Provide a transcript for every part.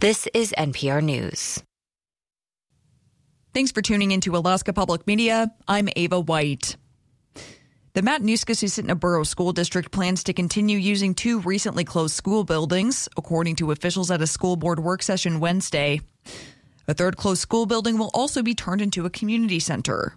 This is NPR News. Thanks for tuning into Alaska Public Media. I'm Ava White. The Matanuska-Susitna Borough School District plans to continue using two recently closed school buildings, according to officials at a school board work session Wednesday. A third closed school building will also be turned into a community center.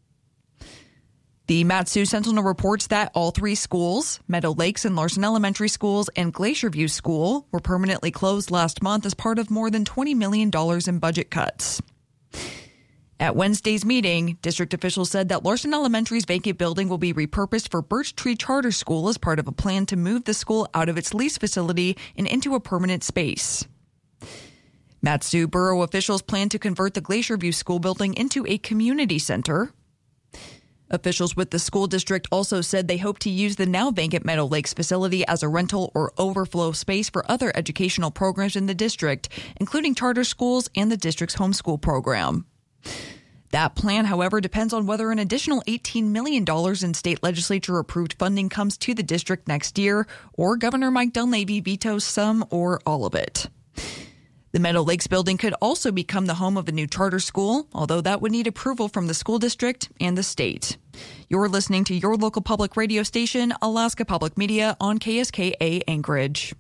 The Mat-Su Sentinel reports that all three schools, Meadow Lakes and Larson Elementary Schools and Glacier View School, were permanently closed last month as part of more than $20 million in budget cuts. At Wednesday's meeting, district officials said that Larson Elementary's vacant building will be repurposed for Birch Tree Charter School as part of a plan to move the school out of its lease facility and into a permanent space. Mat-Su Borough officials plan to convert the Glacier View School building into a community center. Officials with the school district also said they hope to use the now vacant Meadow Lakes facility as a rental or overflow space for other educational programs in the district, including charter schools and the district's homeschool program. That plan, however, depends on whether an additional $18 million in state legislature-approved funding comes to the district next year, or Governor Mike Dunleavy vetoes some or all of it. The Meadow Lakes building could also become the home of a new charter school, although that would need approval from the school district and the state. You're listening to your local public radio station, Alaska Public Media, on KSKA Anchorage.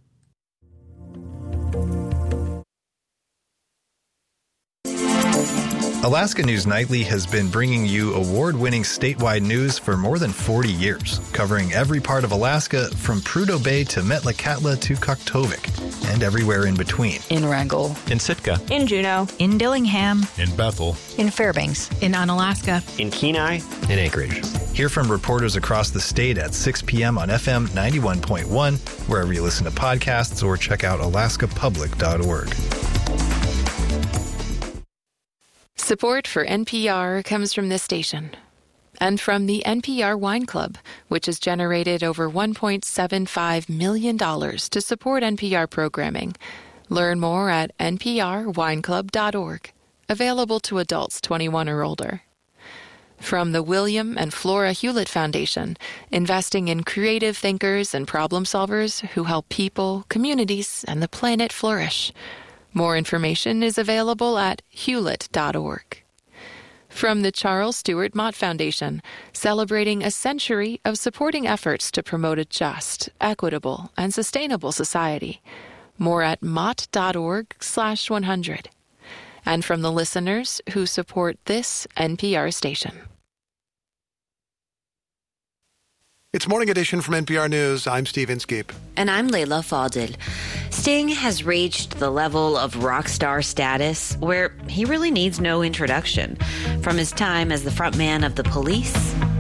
Alaska News Nightly has been bringing you award-winning statewide news for more than 40 years, covering every part of Alaska from Prudhoe Bay to Metlakatla to Kaktovik, and everywhere in between. In Wrangell. In Sitka. In Juneau. In Dillingham. In Bethel. In Fairbanks. In Unalaska. In Kenai. In Anchorage. Hear from reporters across the state at 6 p.m. on FM 91.1, wherever you listen to podcasts, or check out alaskapublic.org. Support for NPR comes from this station and from the NPR Wine Club, which has generated over $1.75 million to support NPR programming. Learn more at nprwineclub.org. Available to adults 21 or older. From the William and Flora Hewlett Foundation, investing in creative thinkers and problem solvers who help people, communities, and the planet flourish. More information is available at hewlett.org. From the Charles Stewart Mott Foundation, celebrating a century of supporting efforts to promote a just, equitable, and sustainable society. More at mott.org/100. And from the listeners who support this NPR station. It's Morning Edition from NPR News. I'm Steve Inskeep. And I'm Layla Fadel. Sting has reached the level of rock star status where he really needs no introduction. From his time as the frontman of The Police